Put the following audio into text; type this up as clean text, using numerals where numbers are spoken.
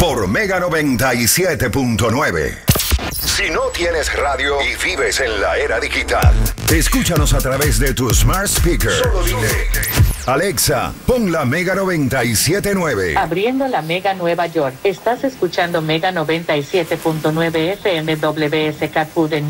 por Mega 97.9. Si no tienes radio y vives en la era digital, escúchanos a través de tu smart speaker. Solo dile: Alexa, pon la Mega 97.9. Abriendo la Mega Nueva York. Estás escuchando Mega 97.9 FM WSKQ de